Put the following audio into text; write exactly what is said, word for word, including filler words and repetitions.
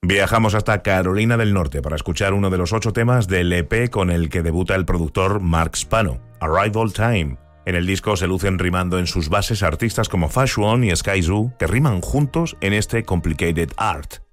Viajamos hasta Carolina del Norte para escuchar uno de los ocho temas del E P con el que debuta el productor Mark Spano, Arrival Time. En el disco se lucen rimando en sus bases artistas como Fashion y Sky Zoo, que riman juntos en este Complicated Art.